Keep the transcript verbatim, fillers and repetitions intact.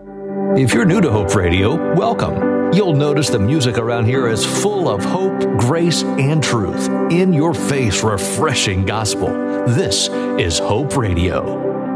If you're new to Hope Radio, welcome. You'll notice the music around here is full of hope, grace, and truth. In your face, refreshing gospel. This is Hope Radio.